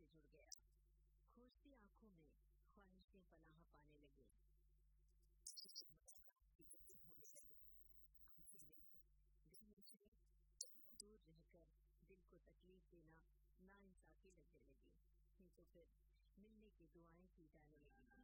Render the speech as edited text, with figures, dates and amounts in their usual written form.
से जुड़ गया। खोजती आंखों में ख्वाहिशें पनाह पाने लगी। दूर रहकर दिल को तकलीफ देना नाइंसाफी लगने लगी। नहीं तो फिर मिलने की दुआएं की जाने लगी।